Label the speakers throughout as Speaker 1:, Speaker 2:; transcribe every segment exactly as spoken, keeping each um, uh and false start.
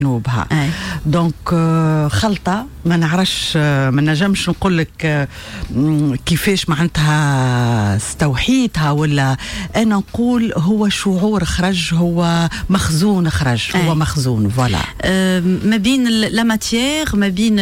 Speaker 1: نوبها. دونك خلطة ما نعرفش ما نجمش نقول لك كيفاش معناتها استوحيتها، ولا انا نقول هو شعور خرج، هو مخزون خرج، هو مخزون فوالا
Speaker 2: ما بين لا ماتيير، ما بين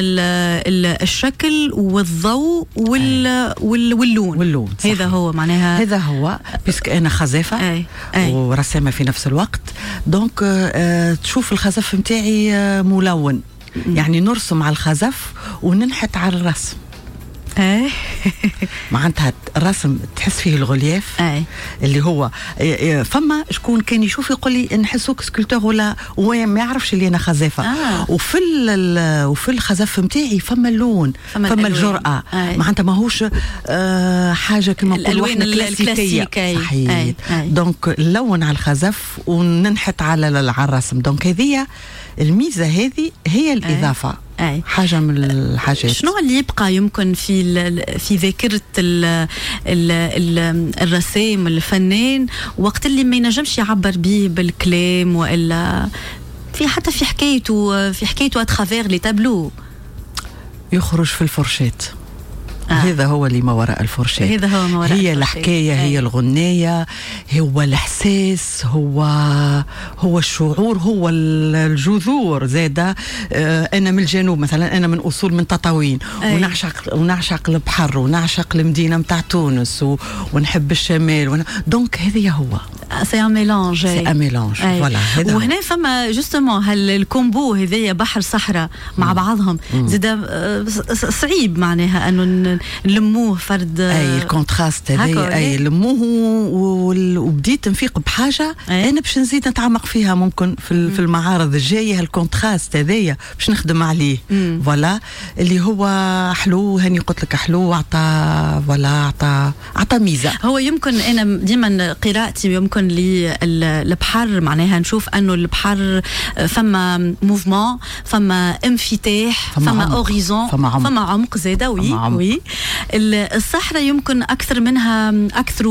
Speaker 2: الشكل والضوء وال واللون
Speaker 1: واللون
Speaker 2: هذا هو معناها،
Speaker 1: هذا هو بيسك انا خزافة ورسامة في نفس الوقت. دونك تشوف الخزف متاعي ملون، يعني نرسم على الخزف وننحت على الرسم.
Speaker 2: ايه
Speaker 1: معناتها الرسم تحس فيه الغلياف
Speaker 2: ايه
Speaker 1: اللي هو فما شكون كان يشوف يقول لي نحسوك سكولتور ولا وين ما يعرفش اللي انا خزافه.
Speaker 2: آه.
Speaker 1: وفي وفي الخزف نتاعي فما اللون، فما, فما الجرأة.
Speaker 2: آه.
Speaker 1: معناتها ماهوش آه حاجه كما نقولوا احنا
Speaker 2: كلاسيكيه.
Speaker 1: صحيح. آه. آه. دونك نلون على الخزف وننحت على على الرسم. دونك هذه الميزه، هذه هي الاضافه.
Speaker 2: أي.
Speaker 1: حاجة من الحاجات.
Speaker 2: شنو اللي يبقى يمكن في في ذاكرة ال ال ال الرسام الفنان وقت اللي ما ينجمش يعبر به بالكلام، والا في حتى في حكايته في حكايته اتخافير لي تابلو
Speaker 1: يخرج في الفرشات. آه. هذا هو اللي ما وراء الفرشاة،
Speaker 2: هذا هو ما وراء
Speaker 1: هي الحكاية. هي أي. الغنية، هو الإحساس، هو هو الشعور، هو الجذور زادة. آه أنا من الجنوب مثلا، أنا من أصول من تطاوين، ونعشق ونعشق البحر ونعشق المدينة متاع تونس و... ونحب الشمال ون... دونك هذه هو
Speaker 2: سي ان ميلانج
Speaker 1: سي ان ميلانج فوالا.
Speaker 2: وهنا فما جوستومون هالكومبو هذيا بحر صحراء مع بعضهم زاد صعيب معناها انه نلموه فرد.
Speaker 1: اي الكونتراست هذايا، اي لموه وبديت نفيق بحاجه أي. انا باش نزيد نتعمق فيها ممكن في في المعارض الجايه. هالكونتراست هذايا باش نخدم عليه فوالا، اللي هو حلو. هاني قلت لك حلو، عطى فوالا عطى عطى ميزه.
Speaker 2: هو يمكن انا ديما قراءتي يمكن للبحر معناها نشوف انه البحر فما موفمون، فما انفتاح، فما, فما اوريزون، فما عمق, فما عمق زاده. وي وي الصحراء يمكن اكثر منها اكثر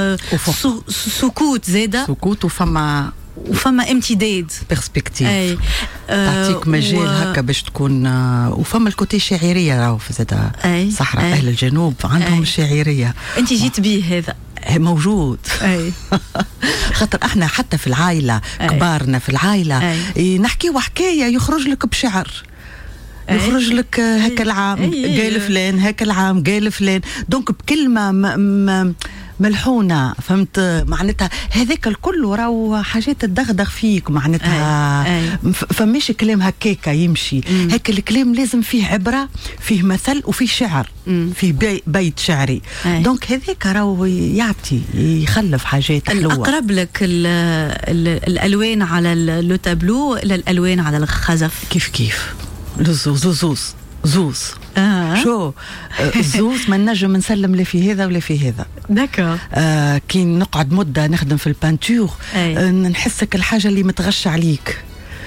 Speaker 2: سكوت زاده،
Speaker 1: سكوت وفما
Speaker 2: وفما امتداد
Speaker 1: بيرسبكتيف. أي. تعطيك مجال و... هكا باش تكون. وفما الكوتي الشاعريه راهو في زاده صحراء. أي. اهل الجنوب عندهم أي. الشاعريه.
Speaker 2: انت جيت به هذا
Speaker 1: موجود.
Speaker 2: أي.
Speaker 1: خاطر احنا حتى في العائله أي. كبارنا في العائله أي. نحكيوا حكايه يخرج لك بشعر، يخرج لك هكا العام قال فلان، هكا العام قال فلان. دونك بكلمه م... م... ملحونة، فهمت معناتها هذاك الكل راهو حاجات تدغدغ فيك معناتها. فماش كلام هكاكا يمشي. مم. هكا الكلام لازم فيه عبرة، فيه مثل، وفيه شعر. مم. فيه بي بيت شعري. أي. دونك هذاك راهو يعطي يخلف حاجات حلوة.
Speaker 2: أقرب لك ال ال الألوان على لو تابلو إلى الألوان على الخزف؟
Speaker 1: كيف كيف زوز زوز زوز.
Speaker 2: آه.
Speaker 1: شو الزوز ما نجم نسلم لا في هذا ولا في هذا.
Speaker 2: داكور.
Speaker 1: آه كي نقعد مده نخدم في البانتور آه نحسك الحاجه اللي متغشى عليك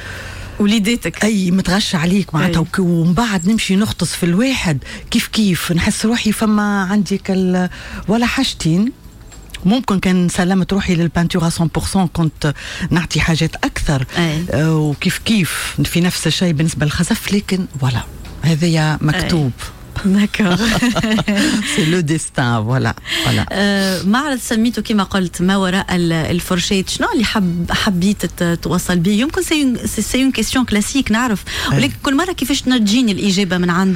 Speaker 2: وليداتك.
Speaker 1: اي متغشى عليك معناتها. ومن بعد نمشي نغطس في الواحد كيف كيف نحس روحي فما عندي كال ولا حاجتين. ممكن كان سلمت روحي للبانتور مية بالمية كنت نعطي حاجات اكثر. آه وكيف كيف في نفس الشيء بالنسبه للخزف، لكن ولا هذا مكتوب.
Speaker 2: داكور.
Speaker 1: سي لو ديستان فوالا فوالا.
Speaker 2: معرض سميته كما قلت ما وراء الفرشاة. شنو اللي حب حبيت توصل به؟ يمكن سي سي اون كيستيون كلاسيك نعرف، ولكن كل مره كيفاش تجيني الاجابه من عند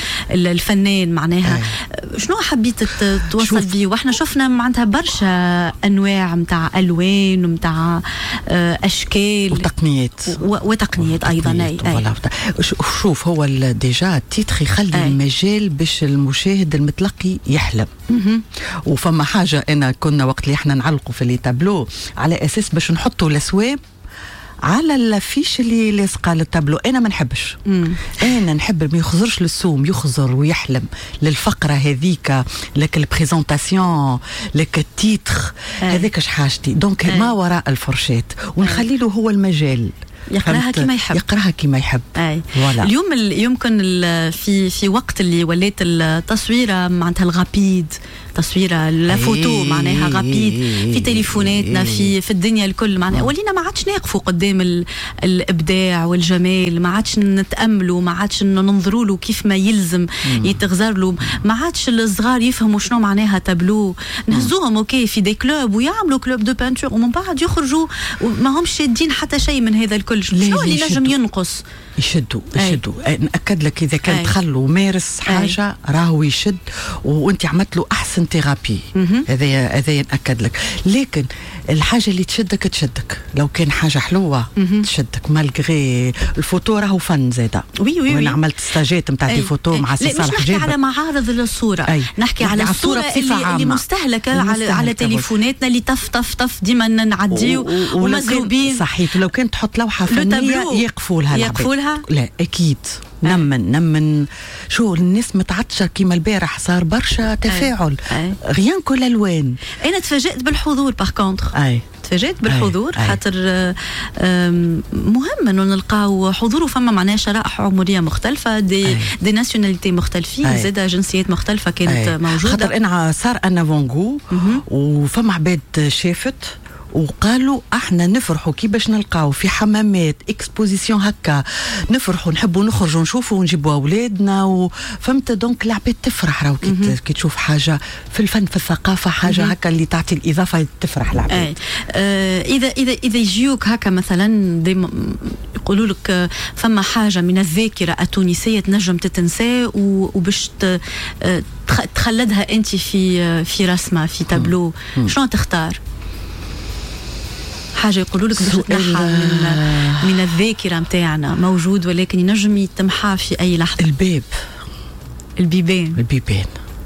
Speaker 2: الفنان معناها. أي. شنو حبيت توصل به؟ واحنا شفنا معناتها برشا انواع نتاع الوان ونتاع اشكال
Speaker 1: وتقنيات
Speaker 2: وتقنيات ايضا. اي
Speaker 1: شوف هو ديجا التيتر يخلي المجال باش المشاهد المتلقي يحلم. وفما حاجه انا كنا وقت اللي احنا نعلقوا في لي تابلو على اساس باش نحطوا الاسواب على الافيش اللي لاصقه للتابلو. انا ما نحبش. مم. انا نحب ما يخزرش للسوم، يخزر ويحلم للفقره هذيك، لك البريزونطاسيون، لك التيتر. هذاك اش حاجتي. دونك ما وراء الفرشات ونخلي له هو المجال
Speaker 2: يقراها كما يحب
Speaker 1: يقراها كما يحب.
Speaker 2: أي. اليوم يمكن في في وقت اللي ولات التصويره معناتها الغابيد، تصويره لا فوتو معناها غابيد في تليفوناتنا في في الدنيا الكل، معناها ولينا ما عادش نقفوا قدام الابداع والجمال، ما عادش نتاملوا، ما عادش ننظروا له كيف ما يلزم يتغزر له، ما عادش الصغار يفهموا شنو معناها تابلو، نهزوهم اوكي في دي كلوب ويعملوا كلوب دو بانتور ومن بعد يخرجوا ما همش شادين حتى شيء من هذا الكل. شنو اللي نجم ينقص؟
Speaker 1: يشدوا يشدوا نأكد لك إذا كان تخلوا مارس حاجة راهو يشد، وانت عملت له أحسن ثيرابي. هذا هذا نأكد لك. لكن الحاجة اللي تشدك تشدك لو كان حاجة حلوة تشدك مالغري الفوتو راهو فن زادا.
Speaker 2: وي وي
Speaker 1: وانا عملت ستاجات نتاع دي فوتو مع سي صالح
Speaker 2: جابر. مش نحكي على معارض الصورة، أي. نحكي على الصورة اللي, اللي مستهلكة على على تليفوناتنا اللي طف طف طف ديما نعديو ومزروبين.
Speaker 1: صحيح. ولو كان تحط لوحة فنية يقفوا لها
Speaker 2: يقفوا لها
Speaker 1: لا أكيد. نمن نمن شو الناس متعطشة كيما البارح صار برشا تفاعل غيان كل الوان.
Speaker 2: انا تفاجأت بالحضور باغ كونتر،
Speaker 1: اي
Speaker 2: تفاجأت بالحضور خاطر مهم انه نلقاو حضور وفما معناها شرائح عمريه مختلفه، دي أي. دي ناسيوناليتي مختلفين، زاد جنسيات مختلفه كانت أي. موجوده. خاطر
Speaker 1: انا صار انا فونغو وفما عباد شافت وقالوا احنا نفرحوا كي باش نلقاو في حمامات اكسبوزيسيون هكا، نفرحوا نحبوا نخرجوا نشوفوا ونجيبوا اولادنا وفهمت. دونك العباد تفرح راهو كي, كي تشوف حاجه في الفن في الثقافه حاجه مم. هكا اللي تعطي الاضافه تفرح العباد.
Speaker 2: آه اذا اذا اذا يجيوك هكا مثلا يقولوا لك فما حاجه من الذاكره التونسيه تنجم تتنسى وباش تخلدها انت في في رسمه في تابلو، شنو تختار؟ حاجة يقولوا لك باش تنحى من, من الذاكرة متاعنا موجود ولكن ينجم يتمحى في أي لحظة.
Speaker 1: الباب،
Speaker 2: البيبان
Speaker 1: البيبان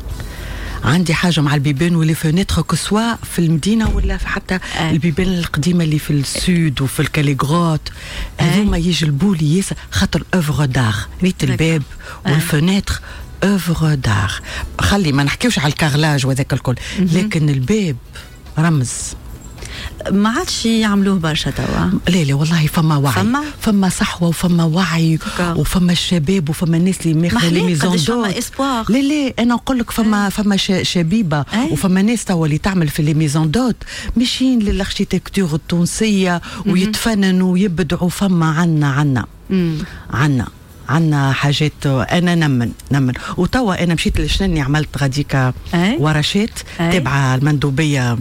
Speaker 1: عندي حاجة مع البيبان واللي فنتر كسوا في المدينة ولا حتى أي. البيبان القديمة اللي في السود وفي الكاليغروت هذوما يجلبوا لي ياسر خاطر اوفر دار. ريت الباب والفنتر اوفر دار. خلي ما نحكيوش على الكارلاج وذاك الكل، لكن الباب رمز
Speaker 2: ما عادش يعملوه برشا توا.
Speaker 1: لا لا والله فما وعي، فما, فما صحوه وفما وعي كا. وفما الشباب وفما الناس اللي ماخذه لي ميزون دو. لا لا انا نقول لك فما أي. فما شبيبه أي. وفما ناس توا اللي تعمل في لي ميزون دوت ماشيين للاركتيكتور التونسيه ويتفننوا ويبدعوا. فما عنا عنا عنا عنا حاجات. انا نمن نمن وتوا انا مشيت لشنني عملت غاديكا ورشات تبع المندوبيه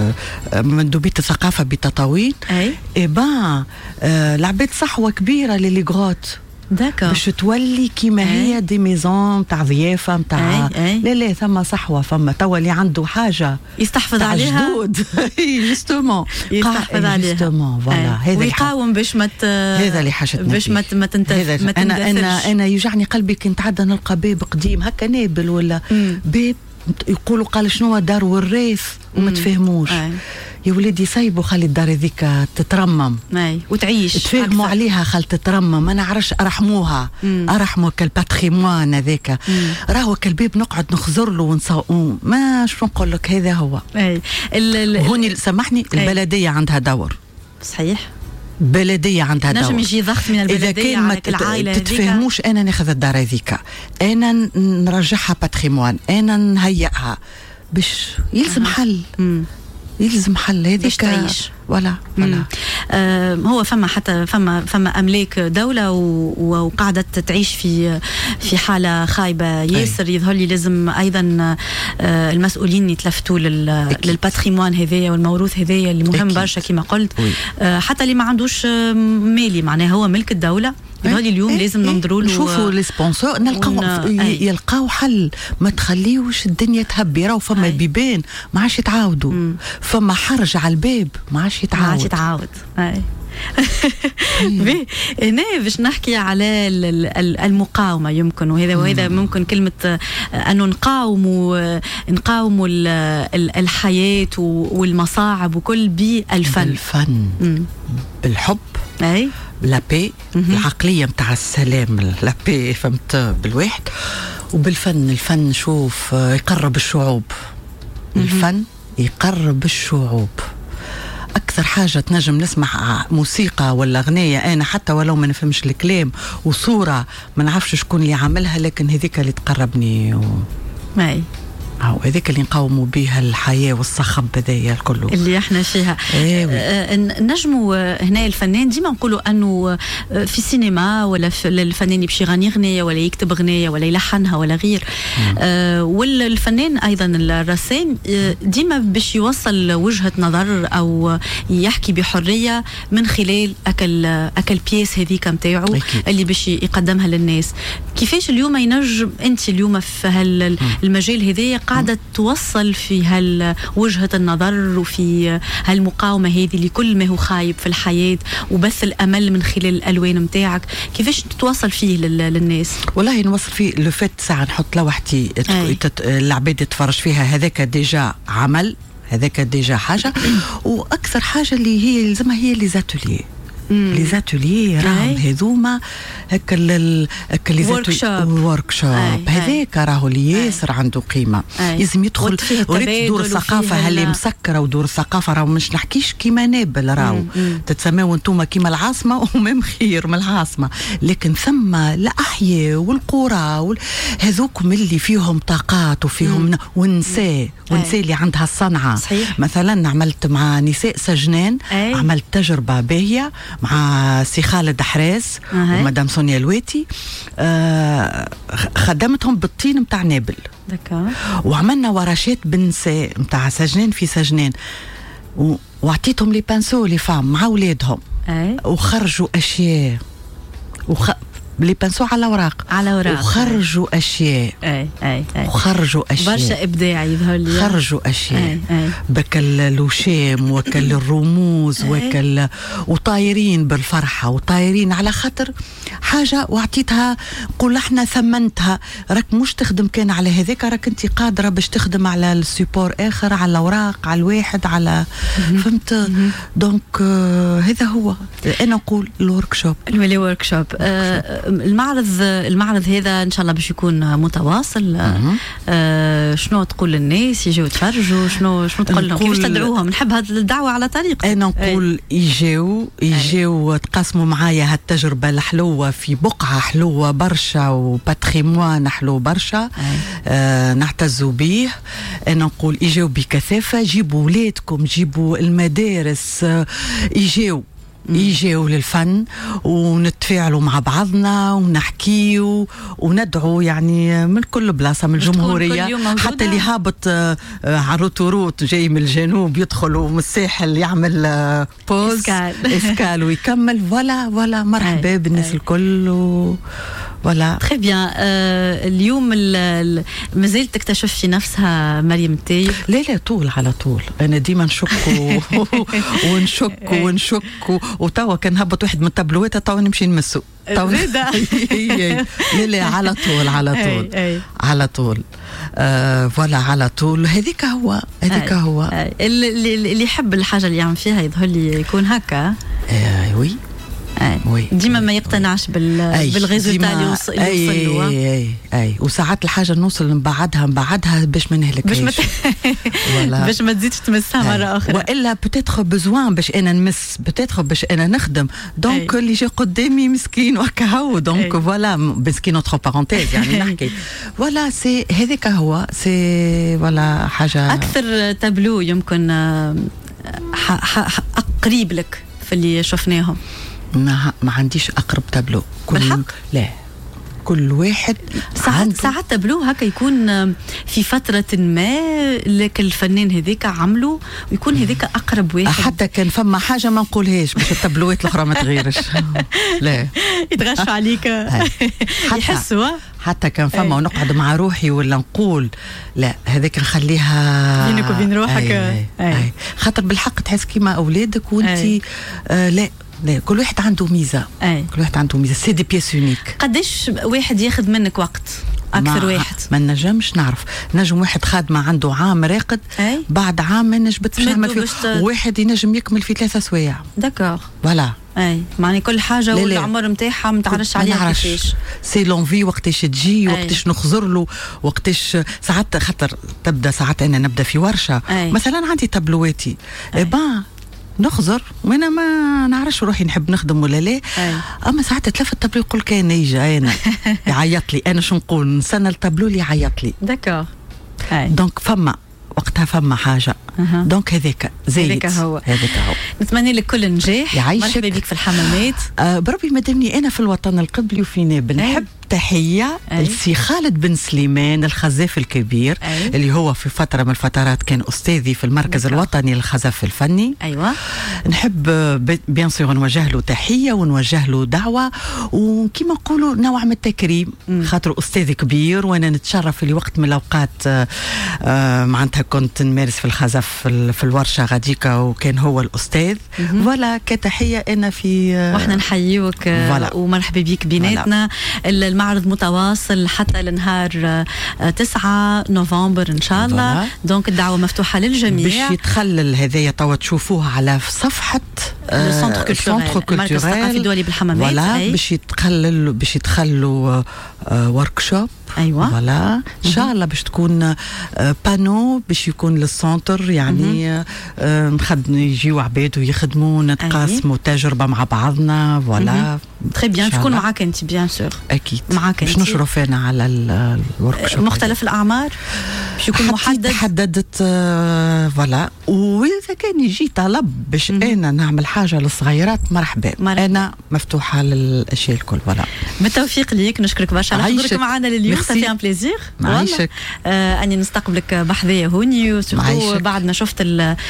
Speaker 1: مندوبيه الثقافه بتطاوين. اي با العباد صحوه كبيره للي غروت
Speaker 2: داكا
Speaker 1: باش تولي كيما هي دي ميزون تاع ضيافه نتاع. لا لا ثم صحوه فما توا اللي عنده حاجه
Speaker 2: يستحفظ عليها
Speaker 1: جدود جوستومون
Speaker 2: يستحفظ عليها
Speaker 1: جوستومون فوالا هذا
Speaker 2: ويقاوم باش ما
Speaker 1: هذا اللي حاجتنا
Speaker 2: باش ما ما تنتف ما
Speaker 1: انا انا انا يوجعني قلبي كي نتعدى نلقى باب قديم هكا نابل ولا مم. باب يقولوا قال شنو دار والريث وما تفهموش. يا وليدي سايبوا خلي الدار هذيك تترمم
Speaker 2: اي وتعيش
Speaker 1: تفهموا عليها خل تترمم. ما نعرفش ارحموها مم. ارحموا كالباتريموان هذاك راهو كالباب نقعد نخزر له ونصو ما شو نقول لك. هذا هو
Speaker 2: اي
Speaker 1: هوني سامحني البلديه عندها دور
Speaker 2: صحيح.
Speaker 1: بلديه عندها دور.
Speaker 2: نجم يجي ضغط من البلديه على العائله
Speaker 1: هذيك. تتفهموش انا ناخذ الدار هذيك انا نرجعها باتريموان انا نهيئها باش يلزم حل مم. يلزم حل هذيك
Speaker 2: تعيش
Speaker 1: ولا ولا
Speaker 2: آه هو فما حتى فما فما املاك دوله وقاعده تعيش في في حاله خايبه ياسر. يظهر لي لازم ايضا آه المسؤولين يتلفتوا للباتريموان هذايا والموروث هذايا اللي مهم برشا كما قلت. آه حتى اللي ما عندوش مالي معناها هو ملك الدوله يظهر لي اليوم لازم ننظروا له
Speaker 1: نشوفوا لي سبونسور نلقاو يلقاو حل. ما تخليوش الدنيا تهبي. راهو فما بيبان ما عادش يتعاودوا مم. فما حرج على الباب ما عادش يتعاود
Speaker 2: ما عادش يتعاود. اي هنا باش نحكي على المقاومه يمكن وهذا وهذا ممكن كلمه انه نقاوموا نقاوموا الحياه والمصاعب وكل بالفن
Speaker 1: بالفن بالحب
Speaker 2: اي
Speaker 1: لا بي العقليه متاع السلام لا بي فهمت بالواحد وبالفن. الفن شوف يقرب الشعوب. الفن يقرب الشعوب اكثر حاجه تنجم نسمع موسيقى ولا اغنيه انا حتى ولو ما نفهمش الكلام وصوره ما نعرفش شكون اللي عاملها لكن هذيك اللي تقربني و...
Speaker 2: اي
Speaker 1: أو هذيك اللي نقاوموا بها الحياة والصخب هذايا الكل
Speaker 2: اللي احنا فيها.
Speaker 1: ايه
Speaker 2: نجموا هنا الفنان ديما نقولوا انه في السينما ولا في الفنان باش يغني غنية ولا يكتب غنية ولا يلحنها ولا غير آه ولا الفنان ايضا الرسام ديما باش يوصل وجهة نظر او يحكي بحرية من خلال اكل اكل بيس هذيك نتاعو اللي باش يقدمها للناس. كيفاش اليوم ينجم انت اليوم في هالمجال هذايا قاعدة توصل في هالوجهة النظر وفي هالمقاومة هذه لكل ما هو خايب في الحياة وبث الأمل من خلال الألوان متاعك، كيفاش تتواصل فيه للناس؟
Speaker 1: والله نوصل فيه لو فات ساعة نحط لوحتي العباد يتفرج فيها هذاك ديجا عمل، هذاك ديجا حاجة وأكثر حاجة اللي هي لازمها هي لي زاتوليي لي زاتوليي راهم هذوما هكا هكا لي زاتوليي ورك شوب هذاك راهو اللي ياسر عنده قيمه لازم يدخل وريت دور الثقافه اللي مسكره ودور الثقافه راهو مش نحكيش كيما نابل راهو تتسماو انتم كيما العاصمه ومام خير من العاصمه لكن ثم الاحياء والقرى وال... هذوكم اللي فيهم طاقات وفيهم ن... ونساء ونساء اللي عندها الصنعه
Speaker 2: صحيح.
Speaker 1: مثلا عملت مع نساء سجنان أي. عملت تجربه باهيه مع سي خالد حراز ومدام سونيا الواتي آه خدمتهم بالطين متاع نابل
Speaker 2: دكا
Speaker 1: وعملنا ورشات بالنساء متاع سجنان في سجنان و... وعطيتهم لي بانسو لي فام مع اولادهم وخرجوا اشياء وخ... لي بانسو على اوراق
Speaker 2: على اوراق
Speaker 1: وخرجوا اشياء
Speaker 2: اي اي اي
Speaker 1: وخرجوا اشياء
Speaker 2: برشا ابداع يظهر لي
Speaker 1: خرجوا اشياء بكل الوشام وكل الرموز وكل وطايرين بالفرحه وطايرين على خاطر حاجه وعطيتها قول احنا ثمنتها راك مش تخدم كان على هذاك راك انت قادره باش تخدم على السيبور اخر على الاوراق على الواحد على فهمت دونك آه هذا هو انا نقول الورك شوب
Speaker 2: الولي ورك شوب آه المعرض المعرض هذا ان شاء الله باش يكون متواصل آه شنو تقول للناس يجيو يتفرجوا شنو شنو تقول لهم كيفاش تدعوهم نحب هذه الدعوه على طريقتك
Speaker 1: انا نقول يجيو يجيو تقاسموا معايا هالتجربه الحلوه في بقعه حلوه برشا وباتريموان حلو برشا آه نعتزوا به انا نقول يجيو بكثافه جيبوا ولادكم جيبوا المدارس آه يجيو يجيوا للفن ونتفاعلوا مع بعضنا ونحكيوا وندعو يعني من كل بلاصه من الجمهوريه حتى اللي هابط على روتوروت جاي من الجنوب يدخل ومن الساحل يعمل بوز اسكال ويكمل ولا ولا مرحبا بالناس الكل و ولا
Speaker 2: تري بيان. اليوم مازال تكتشف في نفسها مريم التايب؟
Speaker 1: لا لا طول على طول انا ديما نشك ونشك ونشك وتوا كان هبط واحد من التابلوات توا نمشي نمسو
Speaker 2: لا
Speaker 1: لا على طول على طول على طول آه ولا على طول هذيك هو هذيك هو
Speaker 2: اللي يحب الحاجه اللي يعمل فيها يظهر لي يكون هكا
Speaker 1: آه وي
Speaker 2: أي. ديما ما يقتنعش بال بالغيزولتا اللي يوصل له
Speaker 1: اي اي اي وساعات الحاجه نوصل نبعدها نبعدها باش ما نهلكهاش
Speaker 2: باش ما باش ما تزيدش تمسها مره اخرى
Speaker 1: والا بوتيتر بزوان باش انا نمس بوتيتر باش انا نخدم دونك اللي جا قدامي مسكين وكهو دونك فوالا مسكين اونتر بارونتيز يعني نحكي فوالا سي هذاك هو سي فوالا حاجه
Speaker 2: اكثر تابلو يمكن قريب لك في اللي شفناهم
Speaker 1: ما ما عنديش اقرب تابلو كل
Speaker 2: بالحق؟
Speaker 1: لا كل واحد
Speaker 2: ساعات ساعات تابلو هكا يكون في فترة ما لك الفنان هذيك عمله ويكون هذيك أقرب واحد
Speaker 1: حتى كان فما حاجة ما نقولهاش باش التابلوات الأخرى ما تغيرش لا
Speaker 2: يتغشوا عليك يحسوا
Speaker 1: حتى كان فما ونقعد مع روحي ولا نقول لا هذيك نخليها
Speaker 2: بينك وبين روحك
Speaker 1: أي أي أي. أي. خاطر بالحق تحس كيما أولادك وانتي آه لا لا كل واحد عنده ميزه
Speaker 2: أي.
Speaker 1: كل واحد عنده ميزه سي دي بيس يونيك.
Speaker 2: قداش واحد ياخذ منك وقت اكثر واحد؟ ما
Speaker 1: نجمش نعرف نجم واحد خادمه عنده عام راقد
Speaker 2: أي.
Speaker 1: بعد عام ما نجبت نعمل فيه بشت... واحد ينجم يكمل في ثلاثة سوايع
Speaker 2: داكور
Speaker 1: فوالا
Speaker 2: اي معني كل حاجه والعمر نتاعها ما تعرفش عليها كيفاش
Speaker 1: سي لونفي وقتاش تجي وقتاش نخزر له وقتاش ساعات خاطر تبدا ساعات انا نبدا في ورشه أي. مثلا عندي تابلواتي با نخزر وانا ما نعرفش روحي نحب نخدم ولا لا. اما ساعات تلف التابلو يقول كان يجي انا يعيط لي، انا شو نقول نستنى التابلو اللي يعيط لي.
Speaker 2: داكور.
Speaker 1: دونك فما وقتها فما حاجه. أه. دونك هذاك زايد
Speaker 2: هذاك هو
Speaker 1: هذاك هو.
Speaker 2: نتمنى لك كل نجاح. مرحبا بك في الحمامات.
Speaker 1: آه بربي مدامني انا في الوطن القبلي وفي نابل. نحب تحية لسي خالد بن سليمان الخزاف الكبير. أي. اللي هو في فترة من الفترات كان أستاذي في المركز دكا. الوطني للخزف الفني.
Speaker 2: أيوة.
Speaker 1: نحب بيان سور نوجه له تحية ونوجه له دعوة وكما نقولوا نوع من التكريم. م. خاطر أستاذي كبير وأنا نتشرف في وقت من الأوقات آه معناتها كنت نمارس في الخزف في, في الورشة غاديكا وكان هو الأستاذ. ولا كتحية أنا في
Speaker 2: آه وإحنا نحييوك ومرحبا بيك بيناتنا. المعرض متواصل حتى لنهار تسعة نوفمبر إن شاء الله. دونك الدعوة مفتوحة للجميع.
Speaker 1: باش يتخلل هذايا توا تشوفوها على صفحة
Speaker 2: السنتر كولتوريل المركز الثقافي الدولي بالحمامات.
Speaker 1: ولا باش يتخلل باش يتخلوا وركشوب.
Speaker 2: ايوه
Speaker 1: فوالا ان شاء الله باش تكون بانو باش يكون للسونتر يعني نخدم يجيو عباد ويخدموا نتقاسموا تجربه مع بعضنا. فوالا
Speaker 2: تري بيان. شكون معاك انت بيان سور؟
Speaker 1: اكيد
Speaker 2: معاك
Speaker 1: باش نشرف انا على الوركشوب.
Speaker 2: مختلف الاعمار باش يكون محدد
Speaker 1: حددت فوالا. واذا كان يجي طلب باش انا نعمل حاجه للصغيرات مرحبا. مرحبا انا مفتوحه للاشياء الكل. فوالا
Speaker 2: بالتوفيق ليك. نشكرك برشا على حضورك معنا لليوم. سي ان بليزير.
Speaker 1: معيشك
Speaker 2: آه اني نستقبلك بحذايا هوني وسورتو بعد ما شفت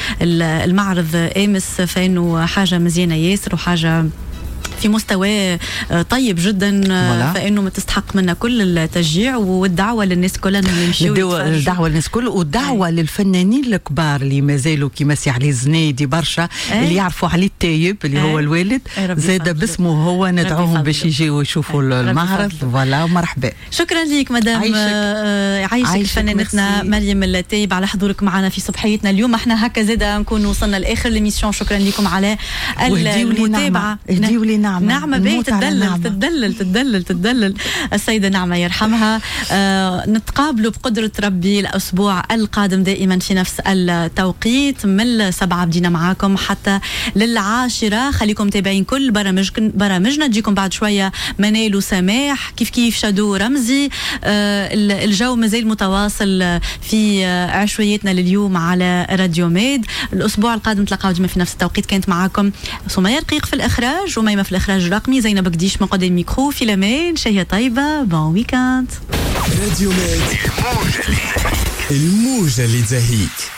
Speaker 2: المعرض امس فانه حاجه مزيانه ياسر وحاجه في مستوى طيب جدا. فانه ما تستحق منا كل التشجيع والدعوه للناس كلها انهم يمشيوا.
Speaker 1: الدعوه للناس كل والدعوه للفنانين الكبار اللي مازالوا كيما سي علي الزنيدي برشا. أي. اللي يعرفوا علي التايب اللي أي. هو الوالد زاد باسمه هو ندعوهم باش يجيوا يشوفوا المعرض. فوالا ومرحبا.
Speaker 2: شكرا ليك مدام عايشك, عايشك فنانتنا مريم التايب على حضورك معنا في صبحيتنا اليوم. احنا هكا زاده نكون وصلنا لاخر الميسيون. شكرا لكم على المتابعه.
Speaker 1: نعمة
Speaker 2: نعمة بيه تدلل نعمة. تدلل تدلل تدلل السيدة نعمة يرحمها. آه نتقابلوا بقدرة ربي الأسبوع القادم دائما في نفس التوقيت من السبعة بدينا معاكم حتى للعاشرة. خليكم متابعين كل برامج برامجنا. تجيكم بعد شوية منال وسماح كيف كيف شادو رمزي. آه الجو مازال متواصل في عشويتنا لليوم على راديو ميد. الأسبوع القادم تلقاو ديما في نفس التوقيت. كانت معاكم سمية رقيق في الإخراج وميمة في الإخراج الرقمي. زينب قديش من قدام الميكرو. في الأمان شهية طيبة. بون ويكاند.
Speaker 3: راديو ميد الموجة اللي تزهيك.